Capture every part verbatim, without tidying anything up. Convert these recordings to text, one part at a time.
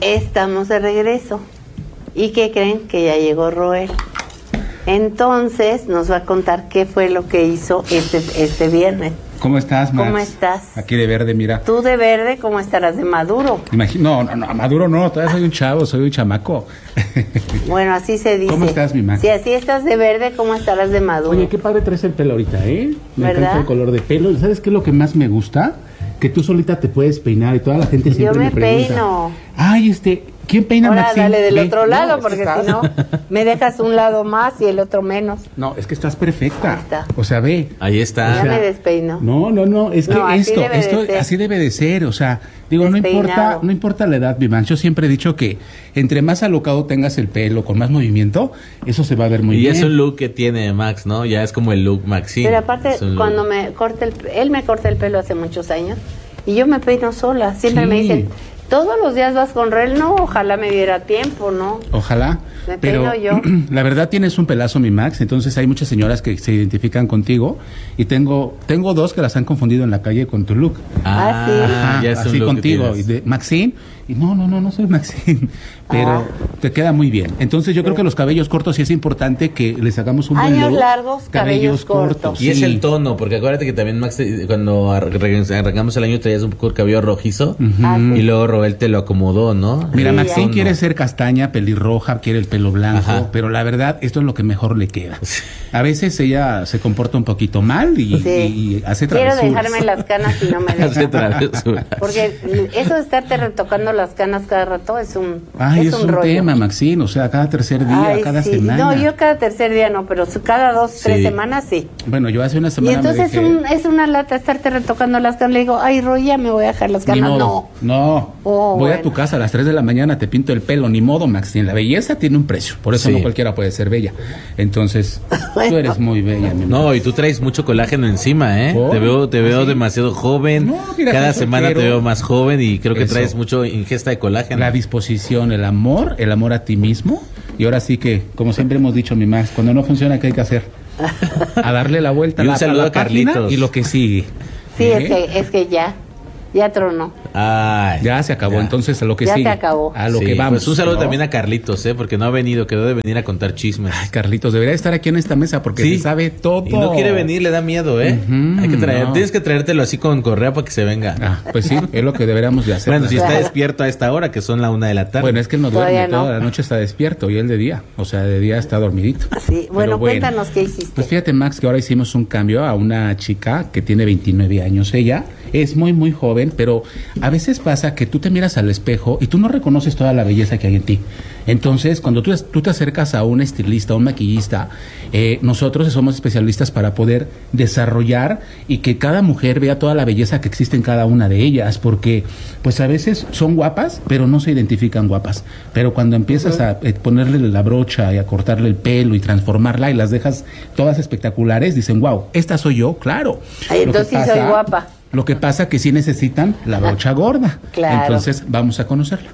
Estamos de regreso. ¿Y qué creen? Que ya llegó Roel. Entonces nos va a contar qué fue lo que hizo este, este viernes. ¿Cómo estás, Max? ¿Cómo estás? Aquí de verde, mira. Tú de verde, ¿cómo estarás de maduro? Imagino, no, no, no, maduro no, todavía soy un chavo, soy un chamaco. Bueno, así se dice. ¿Cómo estás, mi Max? Si así estás de verde, ¿cómo estarás de maduro? Oye, qué padre traes el pelo ahorita, ¿eh? Me ¿verdad? encanta el color de pelo. ¿Sabes qué es lo que más me gusta? Que tú solita te puedes peinar y toda la gente siempre Yo me, me pregunta. peino. Ay, este, ¿quién peina, Ahora Maxine? dale del Ve. otro lado, No, porque es que si no, me dejas un lado más y el otro menos. No, es que estás perfecta. Ahí está. O sea, ve. Ahí está. Ya O sea, me despeino. No, no, no, es que No, así esto, debe de esto ser. así debe de ser, o sea, digo, no Despeinado. importa, no importa la edad, mi man. Yo siempre he dicho que entre más alocado tengas el pelo, con más movimiento, eso se va a ver muy y bien. es un look que tiene Max, ¿no? Ya es como el look Maxine. Pero aparte, Es un cuando look. me corta el, él me corta el pelo hace muchos años y yo me peino sola. Siempre Sí. me dicen, todos los días vas con Rel. No, ojalá me diera tiempo, ¿no? Ojalá. Me Pero peino yo. la verdad tienes un pelazo, mi Max, entonces hay muchas señoras que se identifican contigo y tengo tengo dos que las han confundido en la calle con tu look. Ah, sí. Ajá, ya es un así look que contigo, y tienes. de Maxine, y no, no, no, no soy Maxine, pero Ah. te queda muy bien. Entonces yo creo que los cabellos cortos sí es importante que les hagamos un buen Años look. largos, cabellos cortos. Y es sí. el tono, porque acuérdate que también Max, eh, cuando ar- reg- arrancamos el año traías un poco el cabello rojizo Ujú. Ah, sí. y luego Roel te lo acomodó, ¿no? Mira, Sí, Maxine ya. quiere ser castaña, pelirroja, quiere el pelo blanco, Ajá. pero la verdad, esto es lo que mejor le queda. A veces ella se comporta un poquito mal y, Sí. y- y hace Quiero travesuras. dejarme las canas y no me Hace dejan. travesuras. Porque eso de estarte retocando las canas cada rato es un, Ay, es, es un, rollo. tema, Maxine, o sea, cada tercer día, Ay, cada sí. semana. No, yo cada tercer día no, pero su- cada dos, tres Sí. semanas sí. Bueno, yo hace una Y semana entonces me dije, un- es una lata estarte retocando las canas. Le digo, ay, Roy, ya me voy a dejar las ni canas. modo, No. no, Oh, voy a bueno. tu casa a las tres de la mañana, te pinto el pelo, ni modo, Maxine, la belleza tiene un precio, por eso Sí. no cualquiera puede ser bella. Entonces, tú eres muy bella, mi No, y tú traes mucho colágeno encima, ¿eh? ¿Oh? Te veo, te veo ¿Ah, sí? demasiado joven. No, mira, Cada eso semana quiero. te veo más joven y creo que Eso. traes mucho ingesta de colágeno. La disposición, el amor, el amor a ti mismo. Y ahora sí que, como siempre hemos dicho, mi Max, cuando no funciona, ¿qué hay que hacer? A darle la vuelta Y un la, saludo la a página Carlitos. y lo que sigue. Sí, ¿Eh? es que, es que ya, ya tronó. Ay, Ya se acabó, ya. entonces a lo que Ya se sigue. acabó. A lo Sí, que vamos. Pues un saludo ¿no? también a Carlitos, ¿eh? Porque no ha venido, quedó de venir a contar chismes. Ay, Carlitos, debería estar aquí en esta mesa porque Sí. se sabe todo. Y no quiere venir, le da miedo, ¿eh? Ujú, Hay que traer, no. tienes que traértelo así con correa para que se venga. Ah, pues sí, es lo que deberíamos de hacer. Bueno, si ¿verdad? está despierto a esta hora, que son la una de la tarde. Bueno, es que él no duerme, Todavía no. toda la noche está despierto y él de día. O sea, de día está dormidito. Sí, bueno, Pero cuéntanos qué hiciste. Pues fíjate, Max, que ahora hicimos un cambio a una chica que tiene veintinueve años. Ella es muy, muy joven, pero a veces pasa que tú te miras al espejo y tú no reconoces toda la belleza que hay en ti. Entonces, cuando tú, tú te acercas a un estilista, a un maquillista, eh, nosotros somos especialistas para poder desarrollar y que cada mujer vea toda la belleza que existe en cada una de ellas, porque pues a veces son guapas, pero no se identifican guapas. Pero cuando empiezas a eh, ponerle la brocha y a cortarle el pelo y transformarla y las dejas todas espectaculares, dicen, wow, esta soy yo, claro. Ay, Lo que entonces sí soy guapa. Lo que pasa que sí necesitan la brocha gorda. Claro. Entonces, vamos a conocerla.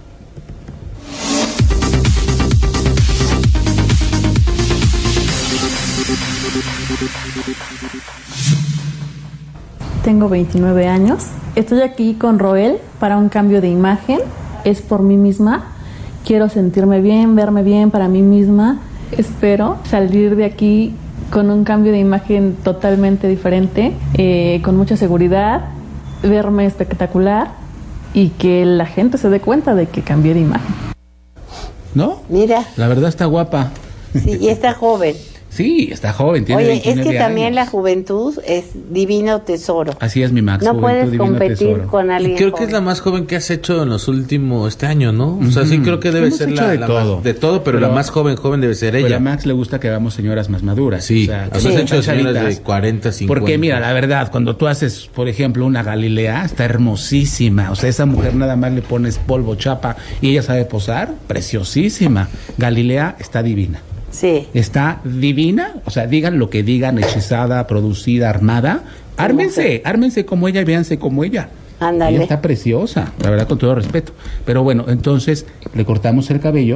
Tengo veintinueve años. Estoy aquí con Roel para un cambio de imagen. Es por mí misma. Quiero sentirme bien, verme bien para mí misma. Espero salir de aquí con un cambio de imagen totalmente diferente, eh, con mucha seguridad, verme espectacular y que la gente se dé cuenta de que cambié de imagen. ¿No? Mira, La verdad está guapa. sí, y está joven. Sí, está joven, tiene Oye, es veintinueve que también la años. juventud es divino tesoro. Así es mi Max. No juventud, puedes divino competir tesoro. con Y alguien creo que es joven. la más joven que has hecho en los últimos, este año, ¿no? O sea, sí Ujú. creo que debe Hemos ser hecho la, de la todo. más, de todo, pero, Pero- la más joven, joven debe ser Pero ella. a Max le gusta que hagamos señoras más maduras. Sí, o sea, que has no sean hecho señoras chavitas. de cuarenta, cincuenta. Porque mira, la verdad, cuando tú haces, por ejemplo, una Galilea, está hermosísima. O sea, esa mujer nada más le pones polvo, chapa y ella sabe posar, preciosísima. Galilea está divina. Sí. Está divina, o sea, digan lo que digan, hechizada, producida, armada, ármense, ármense como ella y véanse como ella. Ándale. Ella está preciosa, la verdad, con todo respeto. Pero bueno, entonces le cortamos el cabello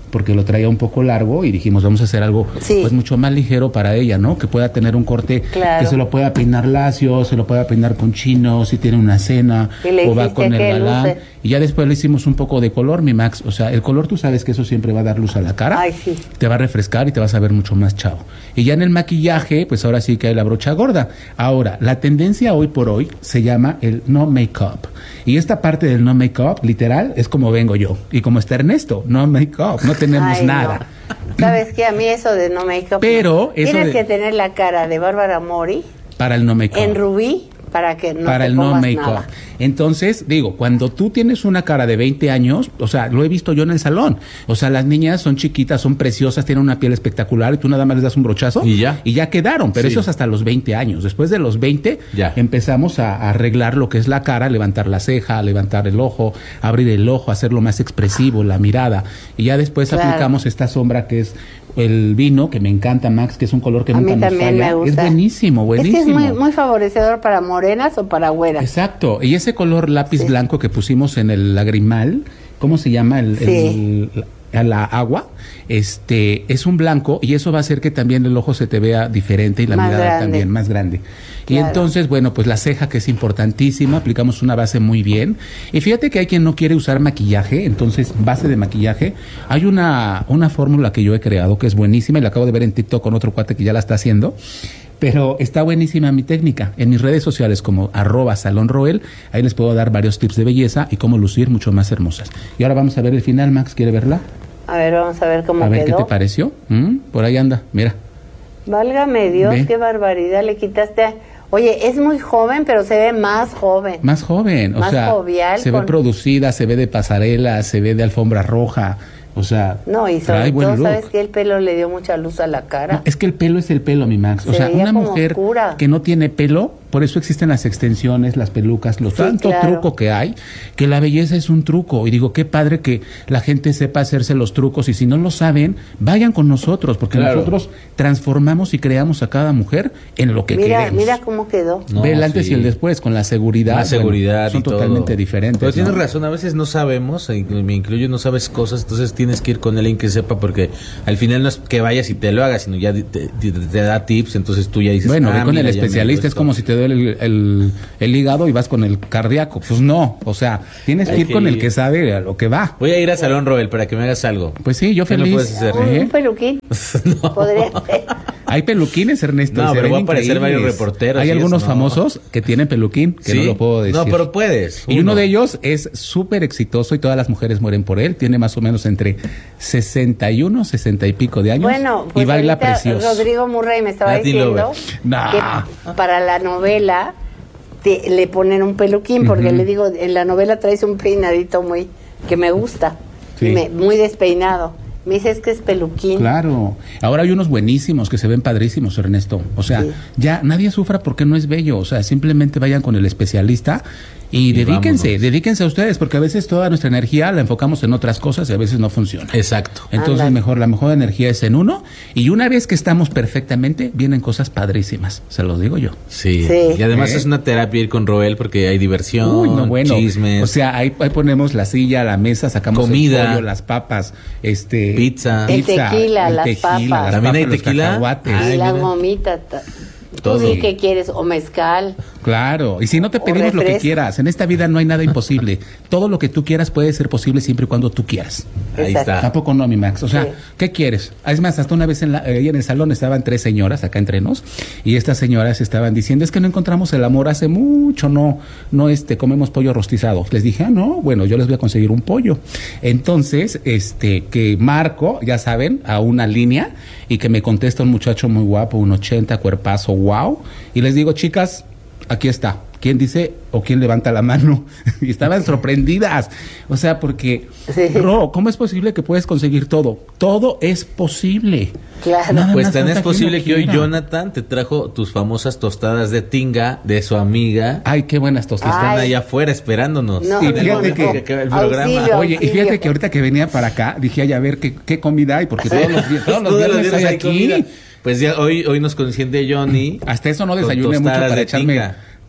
porque lo traía un poco largo y dijimos, vamos a hacer algo Sí. pues mucho más ligero para ella, ¿no? Que pueda tener un corte, Claro. que se lo pueda peinar lacio, se lo pueda peinar con chino, si tiene una cena, Y le o va dijiste con el que galán. luce. Y ya después le hicimos un poco de color, mi Max. O sea, el color tú sabes que eso siempre va a dar luz a la cara. Ay, sí. Te va a refrescar y te vas a ver mucho más chavo. Y ya en el maquillaje, pues ahora sí que hay la brocha gorda. Ahora, la tendencia hoy por hoy se llama el no make-up. Y esta parte del no make-up, literal, es como vengo yo. Y como está Ernesto, no make-up, no tenemos Ay, nada. no. ¿Sabes qué? A mí eso de no make-up. Pero eso Tienes de- que tener la cara de Bárbara Mori Para el no make-up. en rubí para que no para te el no pongas make-up. nada. Entonces, digo, cuando tú tienes una cara de veinte años, o sea, lo he visto yo en el salón. O sea, las niñas son chiquitas, son preciosas, tienen una piel espectacular y tú nada más les das un brochazo Y ya. y ya quedaron. Pero Sí. eso es hasta los veinte años. Después de los veinte, Ya. empezamos a, a arreglar lo que es la cara, levantar la ceja, levantar el ojo, abrir el ojo, hacerlo más expresivo, la mirada. Y ya después Claro. aplicamos esta sombra que es el vino, que me encanta, Max, que es un color que A nunca mí nos también falla. me gusta. Es buenísimo, buenísimo. Es que es muy, muy favorecedor para morenas o para güeras. Exacto, y ese color lápiz Sí. blanco que pusimos en el lagrimal, ¿cómo se llama? El, Sí. el- a la agua, este, es un blanco y eso va a hacer que también el ojo se te vea diferente y la Más mirada grande. también más grande. Y Claro. entonces, bueno, pues la ceja que es importantísima, aplicamos una base muy bien. Y fíjate que hay quien no quiere usar maquillaje, entonces base de maquillaje. Hay una, una fórmula que yo he creado que es buenísima y la acabo de ver en TikTok con otro cuate que ya la está haciendo. Pero está buenísima mi técnica. En mis redes sociales como arroba Salón Roel, ahí les puedo dar varios tips de belleza y cómo lucir mucho más hermosas. Y ahora vamos a ver el final, Max, ¿quiere verla? A ver, vamos a ver cómo A ver quedó. qué te pareció. ¿Mm? Por ahí anda, mira. Válgame Dios, Ve. qué barbaridad, le quitaste. a- Oye, es muy joven, pero se ve más joven. Más joven, o Más sea, jovial, se ve con- producida, se ve de pasarela, se ve de alfombra roja, o sea, No, y sobre trae buen todo, look. ¿sabes que el pelo le dio mucha luz a la cara? No, es que el pelo es el pelo, mi Max. O Se sea, veía una como mujer oscura. que no tiene pelo, por eso existen las extensiones, las pelucas, los Sí, tanto claro. truco que hay, que la belleza es un truco. Y digo, qué padre que la gente sepa hacerse los trucos y si no lo saben, vayan con nosotros, porque Claro. nosotros transformamos y creamos a cada mujer en lo que mira, queremos. mira cómo quedó. No, Ve el antes sí. y el después, con la seguridad. Más bueno, seguridad son y todo. totalmente diferentes. Pero tienes ¿no? razón, a veces no sabemos, y me incluyo, no sabes cosas, entonces tienes que ir con alguien que sepa, porque al final no es que vayas y te lo hagas, sino ya te, te- te da tips, entonces tú ya dices, Bueno, ah, ve con mira, el ya me especialista, dijo es esto. como si te duele el, el, el hígado y vas con el cardíaco. Pues no, o sea, tienes que Hay ir que con el ir. que sabe a lo que va. Voy a ir a Salón Roel para que me hagas algo. Pues sí, yo ¿Qué me feliz. puedes hacer? Un, ¿Eh? un peluquín. Podría ser. Hay peluquines, Ernesto. No, se pero ven va a aparecer increíbles. varios reporteros Hay y algunos eso, no. famosos que tienen peluquín, que ¿Sí? no lo puedo decir. No, pero puedes. Y uno de ellos es súper exitoso y todas las mujeres mueren por él. Tiene más o menos entre sesenta y uno, sesenta y pico de años. Bueno, pues y baila ahorita precioso. Rodrigo Murray me estaba Latin diciendo lover. Nah. que para la novela te- le ponen un peluquín, porque Ujú. le digo, en la novela traes un peinadito muy que me gusta, Sí. y me- muy despeinado. Me dice, es que es peluquín. Claro. Ahora hay unos buenísimos que se ven padrísimos, Ernesto. O sea, Sí. ya nadie sufra porque no es bello. O sea, simplemente vayan con el especialista y, Y dedíquense, vámonos. dedíquense a ustedes, porque a veces toda nuestra energía la enfocamos en otras cosas y a veces no funciona. Exacto. Entonces, Ándale. mejor, la mejor energía es en uno, y una vez que estamos perfectamente, vienen cosas padrísimas, se los digo yo. Sí. Sí. Y además ¿Eh? es una terapia ir con Roel porque hay diversión, Uy, no, bueno. chismes, O sea, ahí, ahí ponemos la silla, la mesa, sacamos Comida. el pollo, las papas, este, Pizza. El tequila, las papas. las ¿También hay papas, los tequila? cacahuates. Ay, y las mira. gomitas. ta- Todo. Tú di que quieres, o mezcal. Claro, y si no te O pedimos lo que refresco. quieras, en esta vida no hay nada imposible. Todo lo que tú quieras puede ser posible siempre y cuando tú quieras. Ahí Exacto. está. Tampoco no, mi Max. O sea, Sí. ¿qué quieres? Es más, hasta una vez en la, ahí en el salón estaban tres señoras acá entre nos, y estas señoras estaban diciendo, es que no encontramos el amor hace mucho, no, no este, comemos pollo rostizado. Les dije, ah, no, bueno, yo les voy a conseguir un pollo. Entonces, este, que marco, ya saben, a una línea, y que me contesta un muchacho muy guapo, un ochenta, cuerpazo, wow, y les digo, chicas, aquí está. ¿Quién dice o quién levanta la mano? Y estaban sorprendidas. O sea, porque, Sí. Ro, ¿cómo es posible que puedes conseguir todo? Todo es posible. Claro. Nada Pues más tan falta es posible lo que hoy quiera. Jonathan te trajo tus famosas tostadas de tinga de su amiga. Ay, qué buenas que tostadas. están Ay. allá afuera esperándonos. No, Y En el fíjate momento que- acabe el Auxilio. programa. Oye, y auxilio. fíjate que ahorita que venía para acá, dije, ay, a ver qué, qué comida hay, porque todos los días, todos los Todos los viernes días hay hay aquí. comida. Pues ya hoy, hoy nos consiente Johnny. Hasta eso no con desayuné mucho tostadas para de echarme tinga.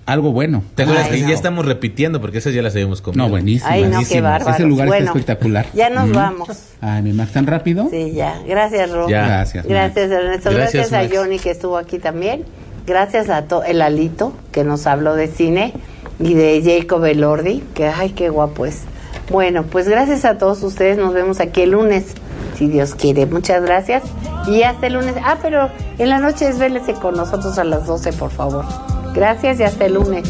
algo bueno. ¿Te acuerdas? Ay, Y no. ya estamos repitiendo porque esas ya las habíamos comido. No, buenísimo. Ay, no, qué buenísimo. bárbaros. Ese lugar Bueno, está espectacular. Ya nos Mm. vamos. Ay, mi Max, ¿tan rápido? Sí, ya. Gracias, Ro. Ya. Gracias. Gracias, Ernesto. Gracias, Gracias, a Max. Johnny que estuvo aquí también. Gracias a to el Alito que nos habló de cine y de Jacob Elordi, que ay, qué guapo es. Bueno, pues gracias a todos ustedes. Nos vemos aquí el lunes, si Dios quiere. Muchas gracias. Y hasta el lunes. Ah, pero en la noche desvélese con nosotros a las doce, por favor. Gracias y hasta el lunes.